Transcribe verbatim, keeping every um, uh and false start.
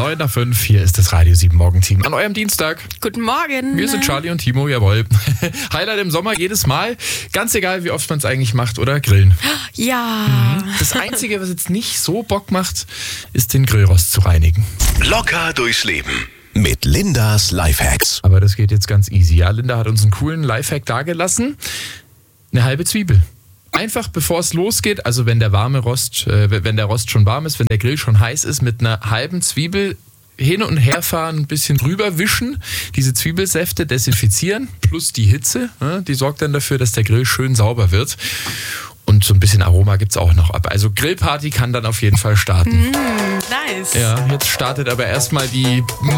neun nach fünf, hier ist das Radio sieben Morgenteam an eurem Dienstag. Guten Morgen. Wir sind Charlie und Timo, jawohl. Highlight im Sommer jedes Mal, ganz egal wie oft man es eigentlich macht, oder? Grillen. Ja. Das Einzige, was jetzt nicht so Bock macht, ist den Grillrost zu reinigen. Locker durchs Leben mit Lindas Lifehacks. Aber das geht jetzt ganz easy. Ja, Linda hat uns einen coolen Lifehack dagelassen. Eine halbe Zwiebel. Einfach bevor es losgeht, also wenn der warme Rost, äh, wenn der Rost schon warm ist, wenn der Grill schon heiß ist, mit einer halben Zwiebel hin und her fahren, ein bisschen drüber wischen, diese Zwiebelsäfte desinfizieren, plus die Hitze, ne, die sorgt dann dafür, dass der Grill schön sauber wird. Und so ein bisschen Aroma gibt es auch noch ab. Also Grillparty kann dann auf jeden Fall starten. Mm, nice. Ja, jetzt startet aber erstmal die